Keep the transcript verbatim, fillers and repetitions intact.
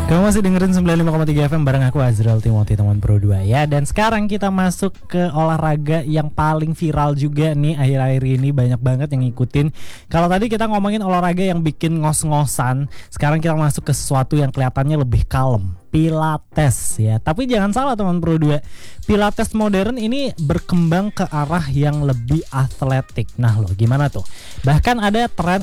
Kamu masih dengerin sembilan puluh lima koma tiga F M bareng aku Azrael Timothy teman Pro dua ya. Dan sekarang kita masuk ke olahraga yang paling viral juga nih akhir-akhir ini, banyak banget yang ngikutin. Kalau tadi kita ngomongin olahraga yang bikin ngos-ngosan, sekarang kita masuk ke sesuatu yang kelihatannya lebih kalem, Pilates ya. Tapi jangan salah teman Pro dua, Pilates modern ini berkembang ke arah yang lebih atletik. Nah loh, gimana tuh? Bahkan ada tren